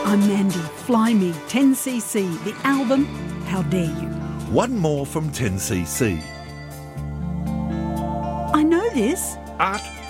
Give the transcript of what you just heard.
I'm Mandy, Fly Me, 10cc, the album, How Dare You. One more from 10cc. I know this. Art